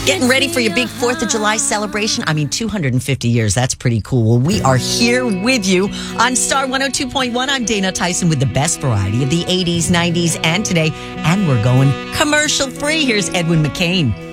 Getting ready for your big 4th of July celebration? 250 years. That's pretty cool. Well, we are here with you on Star 102.1. I'm Dana Tyson with the best variety of the 80s, 90s, and today. And we're going commercial free. Here's Edwin McCain.